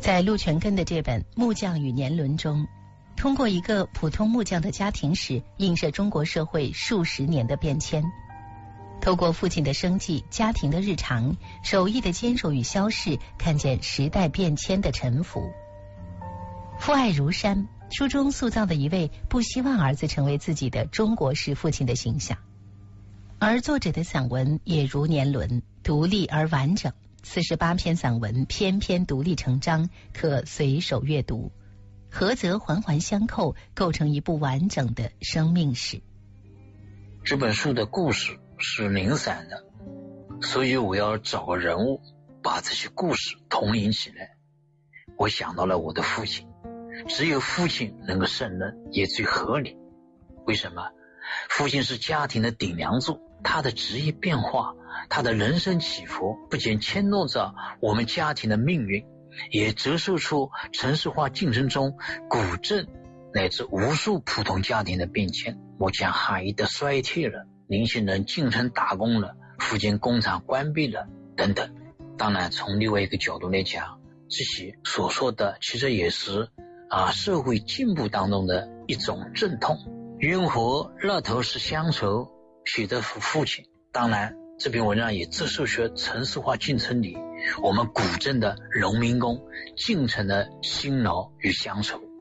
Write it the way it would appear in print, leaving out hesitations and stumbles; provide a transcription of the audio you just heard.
在陆全根的这本《木匠与年轮》中，通过一个普通木匠的家庭史，映射中国社会数十年的变迁。透过父亲的生计、家庭的日常、手艺的坚守与消逝，看见时代变迁的沉浮。父爱如山，书中塑造的一位不希望儿子成为自己的中国式父亲的形象。而作者的散文也如年轮，独立而完整，48篇散文篇篇独立成章，可随手阅读，合则环环相扣，构成一部完整的生命史。 这本书的故事是零散的，所以我要找个人物把这些故事统领起来。我想到了我的父亲，只有父亲能够胜任，也最合理。为什么？父亲是家庭的顶梁柱，他的职业变化，他的人生起伏，不仅牵动着我们家庭的命运，也折射出城市化竞争中古镇乃至无数普通家庭的变迁。目前行业的衰退了，年轻人进城打工了，附近工厂关闭了等等。当然从另外一个角度来讲，这些所说的其实也是社会进步当中的一种阵痛。冤魂那头是乡愁写的父亲，当然这篇文章也折射出城市化进程里我们古镇的农民工进城的辛劳与乡愁。